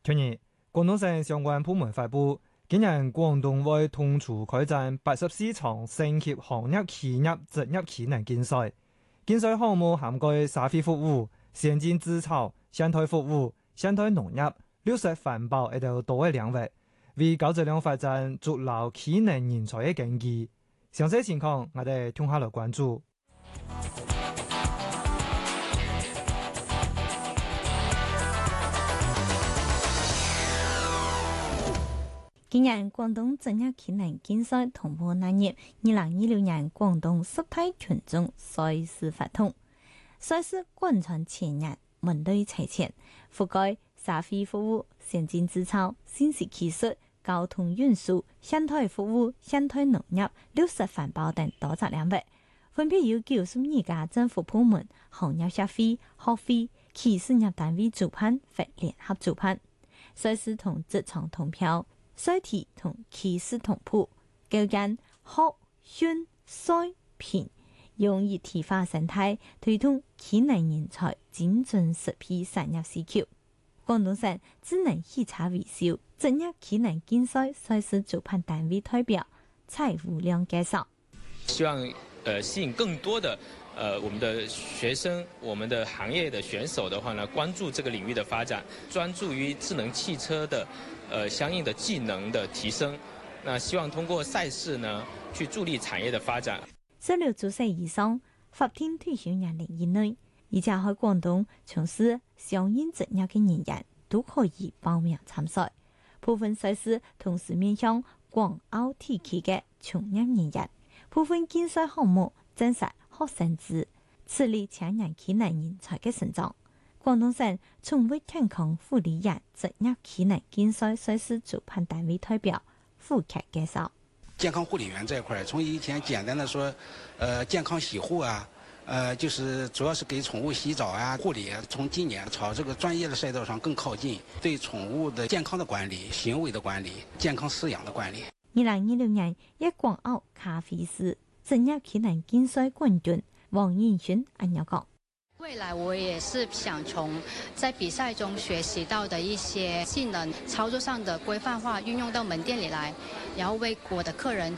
去年，廣東省相關部門發布，今年廣東會同時開展84場升級行業企業職業技能競賽。競賽項目涵蓋社會服務、先進製造、生態服務、生態農業、綠色環保等多個領域，為高質量發展築牢技能人才嘅根基。詳細情況，我哋聽下來關注。 今年廣東職業技能競賽同步納入2026年廣東十大群眾賽事法通。賽事貫穿前年，門類齊全，覆蓋社會服務、先進製造、信息技術、交通運輸、生態服務、生態農業、綠色環保等多個領域，分別由92家政府部門、行業協會、學會、企事業單位主辦或聯合主辦。賽事同職場同票，賽題同企事同步，構建學、訓、賽、評，用一體化生態推動技能人才精準適配產業需求。廣東省智能汽車維修職業技能競賽賽事主辦單位代表蔡武亮介紹， 希望吸引更多的我們的學生、我們的行業的選手的話呢，關注這個領域的發展，專注於智能汽車的相應的技能的提升。那希望通過賽事呢，去助力產業的發展。 16歲以上法定退休年齡以內，而且在廣東從事相應職業嘅人員都可以報名參賽。部分賽事同時面向廣奧地區嘅從業人員，部分競賽項目增設學生制，刺激青年技能人才嘅成長。廣東省寵物健康護理員職業技能競賽賽事主辦單位代表傅凱介紹。 健康護理員這一塊，從以前簡單的說，健康洗護啊，就是主要是給寵物洗澡啊、護理啊。從今年朝這個專業的賽道上更靠近，對寵物的健康的管理、行為的管理、健康飼養的管理。 2026年一廣奧咖啡師職業技能競賽冠軍王應勳按要講。 未來我也是想從在比賽中學習到的一些技能，操作上的規範化運用到門店裏來，然後為我的客人